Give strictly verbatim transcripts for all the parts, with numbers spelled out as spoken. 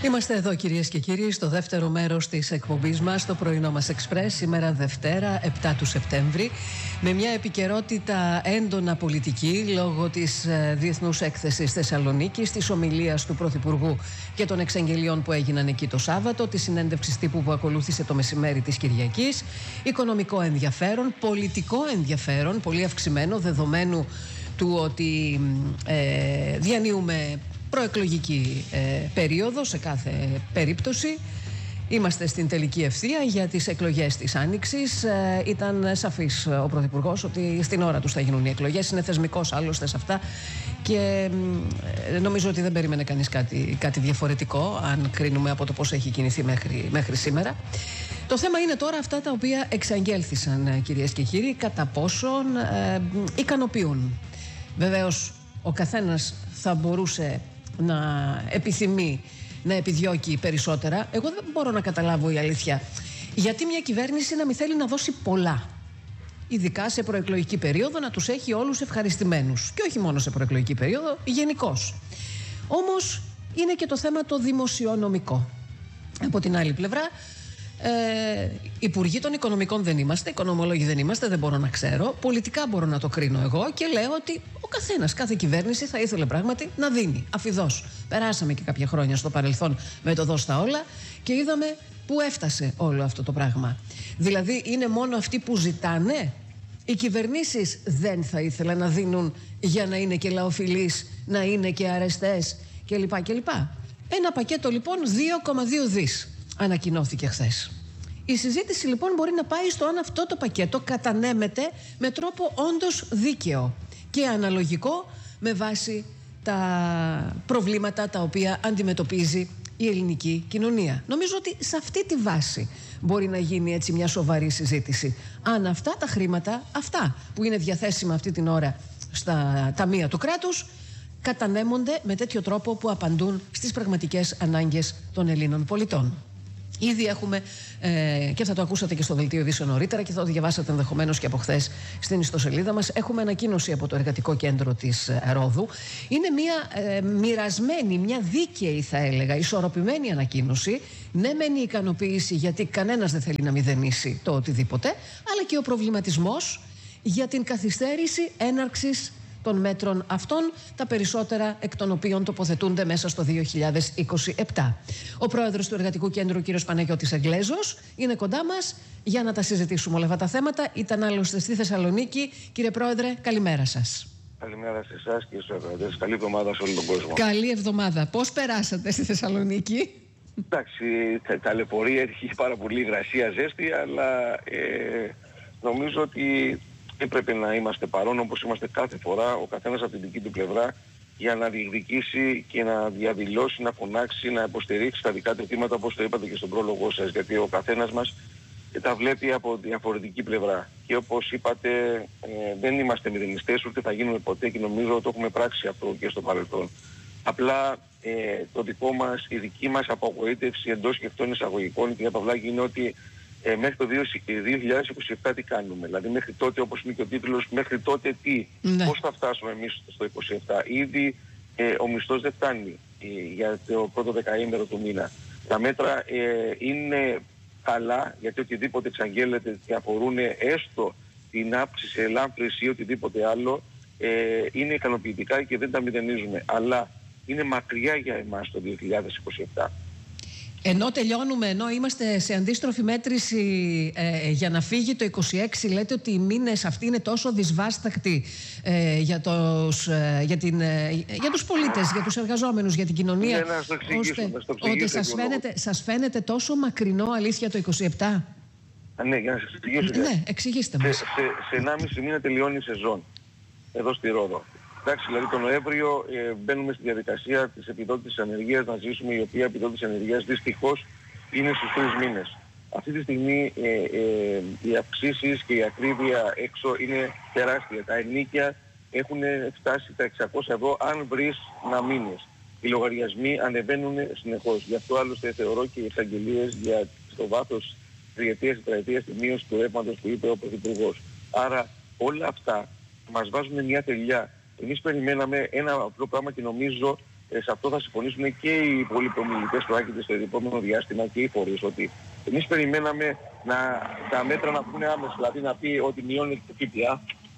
Είμαστε εδώ, κυρίες και κύριοι, στο δεύτερο μέρος της εκπομπής μας, το πρωινό μας Express, σήμερα Δευτέρα, επτά του Σεπτέμβρη, με μια επικαιρότητα έντονα πολιτική λόγω της ε, Διεθνούς Έκθεσης Θεσσαλονίκης, της ομιλίας του Πρωθυπουργού και των εξαγγελιών που έγιναν εκεί το Σάββατο, της συνέντευξης τύπου που ακολούθησε το μεσημέρι της Κυριακής, οικονομικό ενδιαφέρον, πολιτικό ενδιαφέρον, πολύ αυξημένο, δεδομένου του ότι ε, διανύουμε προεκλογική ε, περίοδο σε κάθε περίπτωση. Είμαστε στην τελική ευθεία για τις εκλογές της Άνοιξης. Ε, ήταν σαφής ο Πρωθυπουργός ότι στην ώρα τους θα γίνουν οι εκλογές. Είναι θεσμικός άλλωστε σε αυτά και ε, νομίζω ότι δεν περίμενε κανείς κάτι, κάτι διαφορετικό, αν κρίνουμε από το πώς έχει κινηθεί μέχρι, μέχρι σήμερα. Το θέμα είναι τώρα αυτά τα οποία εξαγγέλθησαν, κυρίες και κύριοι, κατά πόσον ε, ικανοποιούν. Βεβαίως ο καθένας θα μπορούσε να επιθυμεί να επιδιώκει περισσότερα. Εγώ δεν μπορώ να καταλάβω, η αλήθεια, γιατί μια κυβέρνηση να μην θέλει να δώσει πολλά, ειδικά σε προεκλογική περίοδο, να τους έχει όλους ευχαριστημένους, και όχι μόνο σε προεκλογική περίοδο, γενικώς. Όμως είναι και το θέμα το δημοσιονομικό. Από την άλλη πλευρά, Ε, υπουργοί των οικονομικών δεν είμαστε, οικονομολόγοι δεν είμαστε, δεν μπορώ να ξέρω. Πολιτικά μπορώ να το κρίνω εγώ και λέω ότι ο καθένας, κάθε κυβέρνηση θα ήθελε πράγματι να δίνει αφιδώς. Περάσαμε και κάποια χρόνια στο παρελθόν με το δώσ' τα όλα και είδαμε πού έφτασε όλο αυτό το πράγμα. Δηλαδή είναι μόνο αυτοί που ζητάνε. Οι κυβερνήσεις δεν θα ήθελαν να δίνουν για να είναι και λαοφιλείς, να είναι και αρεστές κλπ. κλπ. Ένα πακέτο λοιπόν δύο κόμμα δύο δις ανακοινώθηκε χθες. Η συζήτηση λοιπόν μπορεί να πάει στο αν αυτό το πακέτο κατανέμεται με τρόπο όντως δίκαιο και αναλογικό με βάση τα προβλήματα τα οποία αντιμετωπίζει η ελληνική κοινωνία. Νομίζω ότι σε αυτή τη βάση μπορεί να γίνει έτσι μια σοβαρή συζήτηση. Αν αυτά τα χρήματα, αυτά που είναι διαθέσιμα αυτή την ώρα στα ταμεία του κράτους, κατανέμονται με τέτοιο τρόπο που απαντούν στις πραγματικές ανάγκες των Ελλήνων πολιτών. Ήδη έχουμε, ε, και θα το ακούσατε και στο δελτίο ειδήσεων νωρίτερα και θα το διαβάσατε ενδεχομένως και από χθες στην ιστοσελίδα μας, έχουμε ανακοίνωση από το Εργατικό Κέντρο της Ρόδου. Είναι μια ε, μοιρασμένη, μια δίκαιη θα έλεγα, ισορροπημένη ανακοίνωση. Ναι, μεν η ικανοποίηση, γιατί κανένας δεν θέλει να μηδενίσει το οτιδήποτε, αλλά και ο προβληματισμός για την καθυστέρηση έναρξης των μέτρων αυτών, τα περισσότερα εκ των οποίων τοποθετούνται μέσα στο δύο χιλιάδες είκοσι επτά. Ο πρόεδρος του Εργατικού Κέντρου, κ. Παναγιώτης Εγγλέζος, είναι κοντά μας για να τα συζητήσουμε όλα αυτά τα θέματα. Ήταν άλλωστε στη Θεσσαλονίκη. Κύριε Πρόεδρε, καλημέρα σας. Καλημέρα σε εσάς και στους εργατές. Καλή εβδομάδα σε όλο τον κόσμο. Καλή εβδομάδα. Πώς περάσατε στη Θεσσαλονίκη? Εντάξει, τα ταλαιπωρία, έχει πάρα πολύ υγρασία, ζέστη, αλλά ε, νομίζω ότι έπρεπε να είμαστε παρόν όπως είμαστε κάθε φορά, ο καθένας από την δική του πλευρά, για να διεκδικήσει και να διαδηλώσει, να φωνάξει, να υποστηρίξει τα δικά του αιτήματα, όπως το είπατε και στον πρόλογο σας, γιατί ο καθένας μας τα βλέπει από διαφορετική πλευρά. Και όπως είπατε, ε, δεν είμαστε μηδενιστές, ούτε θα γίνουμε ποτέ, και νομίζω το έχουμε πράξει αυτό και στο παρελθόν. Απλά ε, το δικό μας, η δική μας απογοήτευση εντός και εκτός εισαγωγικών, κυρία Παυλάκη, είναι ότι Ε, μέχρι το δύο χιλιάδες είκοσι επτά τι κάνουμε? Δηλαδή μέχρι τότε, όπως είναι και ο τίτλος, μέχρι τότε τι, ναι. Πώς θα φτάσουμε εμείς στο είκοσι επτά? Ήδη ε, ο μισθός δεν φτάνει ε, για το πρώτο δεκαήμερο του μήνα. Τα μέτρα ε, είναι καλά, γιατί οτιδήποτε εξαγγέλλεται και αφορούν έστω την αύξηση, ελάφρυνση ή οτιδήποτε άλλο, ε, είναι ικανοποιητικά και δεν τα μηδενίζουμε. Αλλά είναι μακριά για εμάς το δύο χιλιάδες είκοσι επτά. Ενώ τελειώνουμε, ενώ είμαστε σε αντίστροφη μέτρηση ε, για να φύγει το είκοσι έξι, λέτε ότι οι μήνες αυτοί είναι τόσο δυσβάστακτοι ε, για, τους, ε, για, την, ε, για τους πολίτες, για τους εργαζόμενους, για την κοινωνία, ναι, να το ώστε ότι σας φαίνεται, σας φαίνεται τόσο μακρινό, αλήθεια, το είκοσι επτά? Ναι, για να σας εξηγήσω. Ναι, εξηγήστε μας. Σε, σε, σε ενάμιση μήνα τελειώνει η σεζόν εδώ στη Ρόδο. Εντάξει, δηλαδή τον Νοέμβριο ε, μπαίνουμε στη διαδικασία της επιδότησης ανεργίας να ζήσουμε, η οποία επιδότηση ανεργίας δυστυχώς είναι στους τρεις μήνες. Αυτή τη στιγμή ε, ε, οι αυξήσεις και η ακρίβεια έξω είναι τεράστια. Τα ενοίκια έχουν φτάσει τα εξακόσια ευρώ αν βρεις να μείνεις. Οι λογαριασμοί ανεβαίνουν συνεχώς. Γι' αυτό άλλωστε θεωρώ και οι εξαγγελίες για στο βάθος τριετίας, τετραετίας τη μείωση του ρεύματος που είπε ο Πρωθυπουργός. Άρα όλα αυτά μας βάζουν μια τελειά. Εμείς περιμέναμε ένα απλό πράγμα και νομίζω ε, σε αυτό θα συμφωνήσουν και οι υπόλοιποι ομιλητές του Άκη στο επόμενο διάστημα και οι φορείς, ότι εμείς περιμέναμε να, τα μέτρα να βγουν άμεσα, δηλαδή να πει ότι μειώνει το ΦΠΑ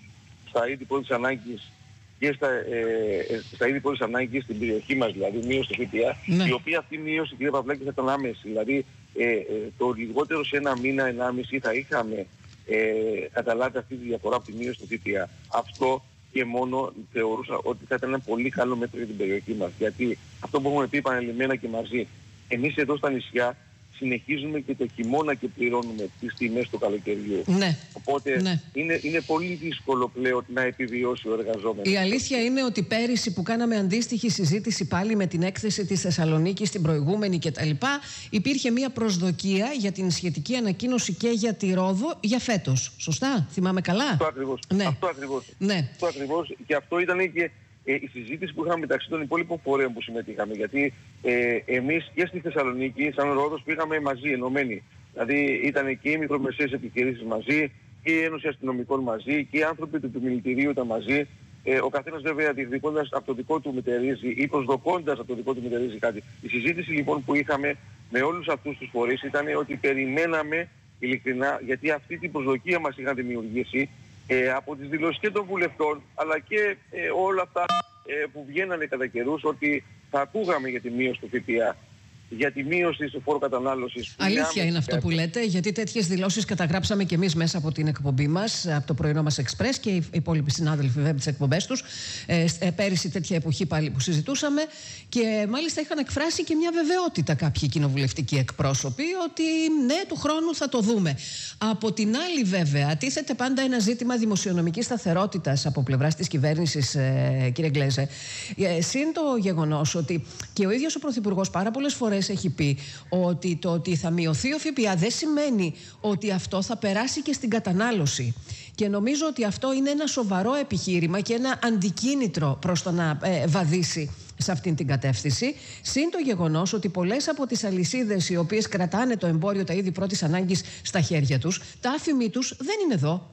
στα είδη πρώτης ανάγκης και στα, ε, στα είδη πρώτης ανάγκης στην περιοχή μας, δηλαδή μείωση του ΦΠΑ, ναι. Η οποία αυτή η μείωση, κύριε Παυλάκη, θα ήταν άμεση. Δηλαδή ε, ε, το λιγότερο σε ένα μήνα, ενάμιση θα είχαμε ε, καταλάβει αυτή τη διαφορά από τη μείωση του ΦΠΑ. Αυτό και μόνο θεωρούσα ότι θα ήταν ένα πολύ καλό μέτρο για την περιοχή μας. Γιατί αυτό που έχουμε πει επανειλημμένα και μαζί, εμείς εδώ στα νησιά συνεχίζουμε και το χειμώνα και πληρώνουμε τις τιμές του καλοκαιριού. Ναι. Οπότε ναι. Είναι, είναι πολύ δύσκολο πλέον να επιβιώσει ο εργαζόμενος. Η αλήθεια είναι ότι πέρυσι που κάναμε αντίστοιχη συζήτηση πάλι με την έκθεση της Θεσσαλονίκης, την προηγούμενη κτλ., υπήρχε μια προσδοκία για την σχετική ανακοίνωση και για τη Ρόδο για φέτος. Σωστά, θυμάμαι καλά. Αυτό ακριβώς. Ναι. Αυτό ακριβώς. Ναι. Αυτό ακριβώς. Και αυτό ήταν και ε, η συζήτηση που είχαμε μεταξύ των υπόλοιπων φορέων που συμμετείχαμε. Γιατί ε, εμείς και στη Θεσσαλονίκη, σαν Ρόδος, πήγαμε μαζί, ενωμένοι. Δηλαδή ήταν και οι μικρομεσαίες επιχειρήσεις μαζί, και η Ένωση Αστυνομικών μαζί, και οι άνθρωποι του επιμελητηρίου ήταν μαζί. Ε, ο καθένας βέβαια διεκδικώντας από το δικό του μετερίζει ή προσδοκώντας από το δικό του μετερίζει κάτι. Η συζήτηση λοιπόν που είχαμε με όλους αυτούς τους φορείς ήταν ότι περιμέναμε ειλικρινά, γιατί αυτή την προσδοκία μας είχαν δημιουργήσει ε, από τις δηλώσεις και των βουλευτών, αλλά και ε, όλα αυτά ε, που βγαίνανε κατά καιρούς, ότι θα ακούγαμε για τη μείωση του ΦΠΑ, για τη μείωση του φόρου κατανάλωσης. Αλήθεια είναι αυτό που λέτε, γιατί τέτοιες δηλώσεις καταγράψαμε και εμείς μέσα από την εκπομπή μας, από το πρωινό μας Εξπρές, και οι υπόλοιποι συνάδελφοι βέβαια τις εκπομπές τους. Ε, πέρυσι τέτοια εποχή πάλι που συζητούσαμε, και μάλιστα είχαν εκφράσει και μια βεβαιότητα κάποιοι κοινοβουλευτικοί εκπρόσωποι ότι ναι, του χρόνου θα το δούμε. Από την άλλη, βέβαια, τίθεται πάντα ένα ζήτημα δημοσιονομικής σταθερότητας από πλευράς της κυβέρνησης, ε, κύριε Γκλέζε. Ε, συν το γεγονός ότι και ο ίδιος ο Πρωθυπουργός πάρα πολλές φορές έχει πει ότι το ότι θα μειωθεί ο ΦΠΑ δεν σημαίνει ότι αυτό θα περάσει και στην κατανάλωση. Και νομίζω ότι αυτό είναι ένα σοβαρό επιχείρημα και ένα αντικίνητρο προς το να ε, βαδίσει σε αυτήν την κατεύθυνση. Συν το γεγονός ότι πολλές από τις αλυσίδες οι οποίες κρατάνε το εμπόριο, τα είδη πρώτης ανάγκης στα χέρια τους, τα άφημί τους δεν είναι εδώ.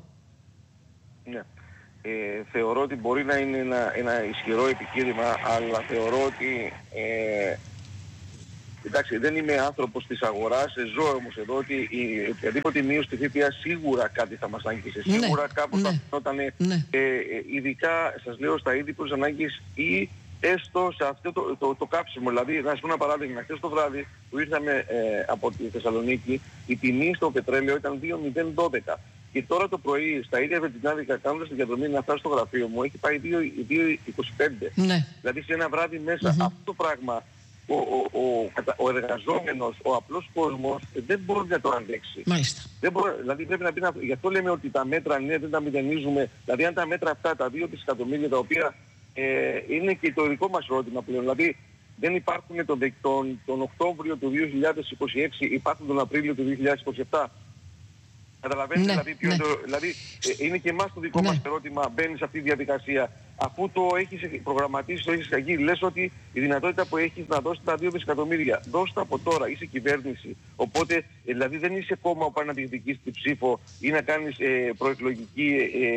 Ναι. Ε, θεωρώ ότι μπορεί να είναι ένα, ένα ισχυρό επιχείρημα, αλλά θεωρώ ότι ε, εντάξει, δεν είμαι άνθρωπος της αγοράς, ζω όμως εδώ ότι η οποιαδήποτε μείωση του ΦΠΑ σίγουρα κάτι θα μας αγγίσει. Ναι, σίγουρα κάπως ναι, θα φαινόταν, ναι. ε, ειδικά σας λέω στα είδη προς ανάγκης ή έστω σε αυτό το, το, το κάψιμο. Δηλαδή, να σας πω ένα παράδειγμα, χθες το βράδυ που ήρθαμε ε, από τη Θεσσαλονίκη, η τιμή στο πετρέλαιο ήταν δύο χιλιάδες δώδεκα. Και τώρα το πρωί, στα ίδια βενζινάδικα, κάνοντας την διαδρομή να φτάσει στο γραφείο μου, έχει πάει δύο είκοσι πέντε. Ναι. Δηλαδή σε ένα βράδυ μέσα. Mm-hmm. Αυτό το πράγμα ο, ο, ο, ο εργαζόμενος, ο απλός κόσμος δεν μπορεί να το αντέξει. Μάλιστα. Δεν μπορεί, δηλαδή πρέπει να πει να... Γι' αυτό λέμε ότι τα μέτρα, ναι, δεν τα μηδενίζουμε. Δηλαδή αν τα μέτρα αυτά, τα δύο δισεκατομμύρια, τα οποία ε, είναι και το δικό μας ερώτημα πλέον. Δηλαδή δεν υπάρχουν τον, τον, τον Οκτώβριο του δύο χιλιάδες είκοσι έξι, υπάρχουν τον Απρίλιο του δύο χιλιάδες είκοσι επτά. Καταλαβαίνετε, ναι, δηλαδή, ποιο ναι. το, δηλαδή ε, είναι και εμάς το δικό ναι. μας ερώτημα, μπαίνει σε αυτή τη διαδικασία. Αφού το έχεις προγραμματίσει, το έχεις καγεί, λες ότι η δυνατότητα που έχεις να δώσεις τα δύο δισεκατομμύρια, δώσ' τα από τώρα, είσαι κυβέρνηση. Οπότε, ε, δηλαδή δεν είσαι κόμμα που πάει να διεκδικήσεις την ψήφο ή να κάνεις ε, προεκλογική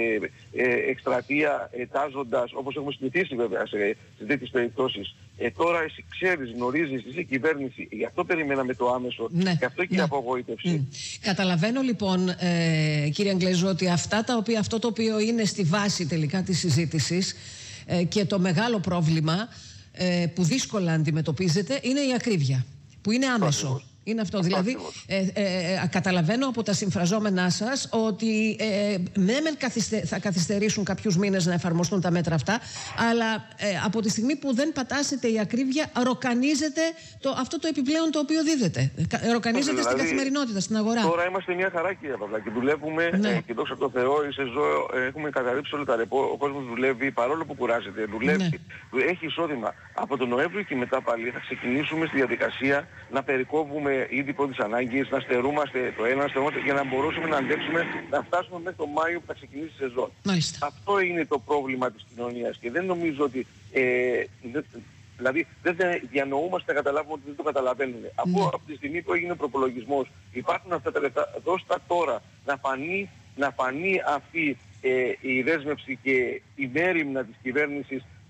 ε, ε, εκστρατεία ετάζοντας, όπως έχουμε συνηθίσει βέβαια σε, σε τέτοιες περιπτώσεις. Ε, τώρα εσύ ξέρεις, γνωρίζεις, είσαι κυβέρνηση. Γι' αυτό περιμέναμε το άμεσο. Ναι, γι' αυτό και ναι. η απογοήτευση. Mm. Καταλαβαίνω λοιπόν, ε, κύριε Αγγλέζο, ότι αυτά τα οποία, αυτό το οποίο είναι στη βάση τελικά της συζήτησης ε, και το μεγάλο πρόβλημα ε, που δύσκολα αντιμετωπίζεται είναι η ακρίβεια, που είναι άμεσο. Είναι αυτό. αυτό δηλαδή, ε, ε, ε, καταλαβαίνω από τα συμφραζόμενά σας ότι ε, ναι, μεν καθυστε, θα καθυστερήσουν κάποιους μήνες να εφαρμοστούν τα μέτρα αυτά, αλλά ε, από τη στιγμή που δεν πατάσετε η ακρίβεια, ροκανίζεται το, αυτό το επιπλέον το οποίο δίδεται. Ροκανίζεται δηλαδή, στην καθημερινότητα, στην αγορά. Τώρα είμαστε μια χαρά, κύριε Παυλάκη. Δουλεύουμε ναι. ε, και δόξα τω Θεώ, είσαι ζώο, ε, έχουμε καταρρύψει όλα τα ρεπό. Ο κόσμος δουλεύει, παρόλο που κουράζεται, δουλεύει. Ναι. Έχει εισόδημα. Από τον Νοέμβριο και μετά πάλι θα ξεκινήσουμε στη διαδικασία να περικόβουμε ήδη πρώτης ανάγκης, να στερούμαστε το ένα, στερούμαστε, για να μπορούσαμε να αντέξουμε, να φτάσουμε μέχρι τον Μάιο που θα ξεκινήσει η σεζόν. Μάλιστα. Αυτό είναι το πρόβλημα της κοινωνίας και δεν νομίζω ότι... Ε, δε, δηλαδή δεν διανοούμαστε να καταλάβουμε ότι δεν το καταλαβαίνουν. Mm. Από, από τη στιγμή που έγινε ο προπολογισμός, υπάρχουν αυτά τα λεφτά, δώστα τώρα να φανεί, να φανεί αυτή ε, η δέσμευση και η μέριμνα της κυβέρνησης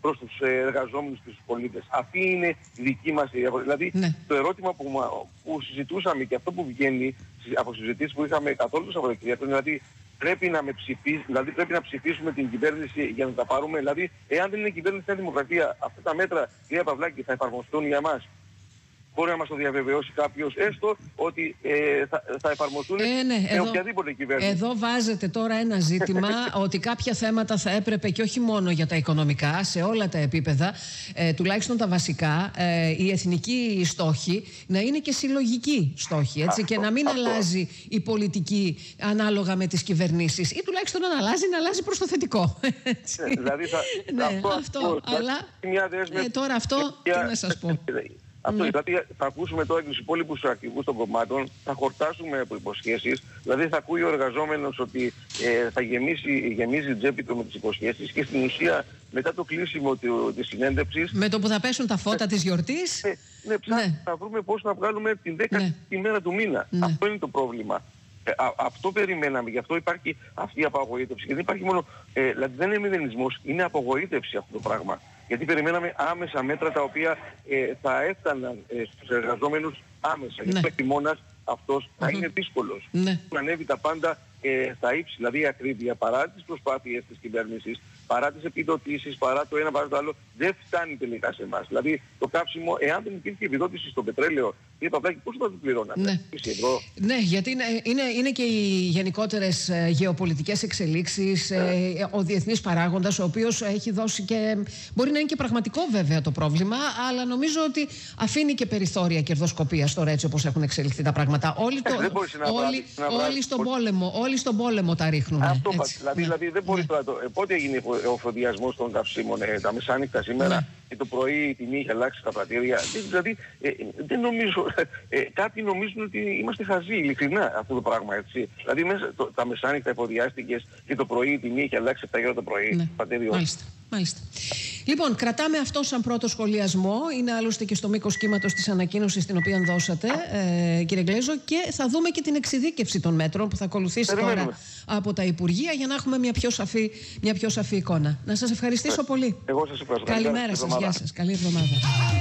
προς τους εργαζόμενους και τους πολίτες. Αυτή είναι η δική μας διαφορά. Δηλαδή ναι. το ερώτημα που, που συζητούσαμε και αυτό που βγαίνει από συζητήσεις που είχαμε καθόλου το Σαββατοκύριακο, δηλαδή πρέπει να, με ψηφί, δηλαδή πρέπει να ψηφίσουμε την κυβέρνηση για να τα πάρουμε. Δηλαδή, εάν δεν είναι κυβέρνηση Νέα Δημοκρατία, αυτά τα μέτρα, κυρία Παυλάκη, θα εφαρμοστούν για μας. Μπορεί να μας το διαβεβαιώσει κάποιος έστω ότι ε, θα, θα εφαρμοστούν ε, ναι, σε εδώ, οποιαδήποτε κυβέρνηση. Εδώ βάζετε τώρα ένα ζήτημα ότι κάποια θέματα θα έπρεπε και όχι μόνο για τα οικονομικά, σε όλα τα επίπεδα, ε, τουλάχιστον τα βασικά, ε, οι εθνικοί στόχοι να είναι και συλλογικοί στόχοι, έτσι, αυτό, και να μην αυτό. αλλάζει η πολιτική ανάλογα με τις κυβερνήσεις ή τουλάχιστον να αλλάζει, να αλλάζει προς το θετικό. Ναι, δηλαδή θα, ναι, αυτό, αυτό, αυτό, αλλά μια δέσμευση, ε, τώρα αυτό για... τι να σας πω. Αυτό, ναι. δηλαδή θα ακούσουμε τώρα και τους υπόλοιπους αρχηγούς των κομμάτων, θα χορτάσουμε από υποσχέσεις, δηλαδή θα ακούει ο εργαζόμενος ότι ε, θα γεμίσει, γεμίζει η τσέπη του με τις υποσχέσεις και στην ουσία μετά το κλείσιμο της συνέντευξης... Με το που θα πέσουν τα φώτα ε, της γιορτής... Ε, ναι, ψάχνουμε ναι. να βρούμε πώς να βγάλουμε την δέκατη ναι. μέρα του μήνα. Ναι. Αυτό είναι το πρόβλημα. Ε, α, αυτό περιμέναμε, γι' αυτό υπάρχει αυτή η απογοήτευση. Και δεν υπάρχει μόνο, ε, δηλαδή δεν είναι μηδενισμός, είναι απογοήτευση αυτό το πράγμα. Γιατί περιμέναμε άμεσα μέτρα τα οποία ε, θα έφταναν ε, στους εργαζόμενους άμεσα. Ναι. Γιατί ο χειμώνας αυτός θα mm-hmm. είναι δύσκολος. Ναι. Να ανέβει τα πάντα ε, στα ύψη, δηλαδή η ακρίβεια παρά τις προσπάθειες της κυβέρνησης, παρά τις επιδοτήσεις, παρά το ένα παρά το άλλο, δεν φτάνει τελικά σε εμάς. Δηλαδή το κάψιμο, εάν δεν υπήρχε επιδότηση στο πετρέλαιο, κύριε Παυλάκη, πώς θα το πληρώνατε, ναι. ευρώ. Ναι, γιατί είναι, είναι, είναι και οι γενικότερες ε, γεωπολιτικές εξελίξεις, ε, ε, ο διεθνής παράγοντας, ο οποίος έχει δώσει και, μπορεί να είναι και πραγματικό βέβαια το πρόβλημα, αλλά νομίζω ότι αφήνει και περιθώρια κερδοσκοπίας τώρα έτσι όπως έχουν εξελιχθεί τα πράγματα. Όλοι, το, ε, όλοι, βράδυ, όλοι, στον πόλεμο, όλοι στον πόλεμο τα ρίχνουν. Αυτό έτσι, δηλαδή, ναι. δηλαδή δεν μπορεί ναι. τώρα το, ε, πότε έγινε ο εφοδιασμός των καυσίμων, ε, τα μεσάνυχτα σήμερα ναι. και το πρωί η τιμή είχε αλλάξει στα πρατήρια. Δηλαδή ε, δεν νομίζω, ε, κάποιοι νομίζουν ότι είμαστε χαζοί, ειλικρινά αυτό το πράγμα, έτσι. Δηλαδή μέσα, το, τα μεσάνυχτα εφοδιάστηκες και το πρωί η τιμή είχε αλλάξει επτά ώρα το πρωί. Ναι. Μάλιστα. Μάλιστα. Λοιπόν, κρατάμε αυτό σαν πρώτο σχολιασμό. Είναι άλλωστε και στο μήκος κύματος της ανακοίνωσης την οποία δώσατε, ε, κύριε Γκλέζο, και θα δούμε και την εξειδίκευση των μέτρων που θα ακολουθήσει τώρα από τα Υπουργεία για να έχουμε μια πιο σαφή, μια πιο σαφή εικόνα. Να σας ευχαριστήσω ε, πολύ. Εγώ σας ευχαριστώ. Καλημέρα σας. Γεια σας. Καλή εβδομάδα.